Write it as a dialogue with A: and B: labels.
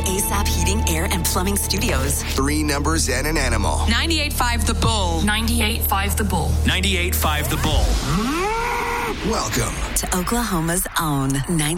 A: ASAP Heating, Air, and Plumbing Studios.
B: 3 numbers and an animal.
C: 98.5 The Bull.
D: 98.5 The Bull.
E: 98.5 The Bull.
B: Welcome
A: To Oklahoma's own